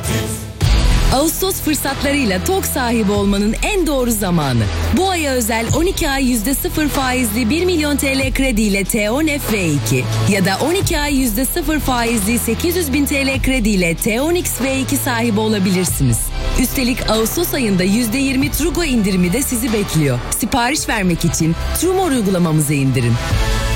Ağustos fırsatlarıyla TOG sahibi olmanın en doğru zamanı. Bu aya özel 12 ay %0 faizli 1 milyon TL krediyle T10 FV2 ya da 12 ay %0 faizli 800 bin TL krediyle T10 XV2 sahibi olabilirsiniz. Üstelik Ağustos ayında %20 Trugo indirimi de sizi bekliyor. Sipariş vermek için Trumor uygulamamızı indirin.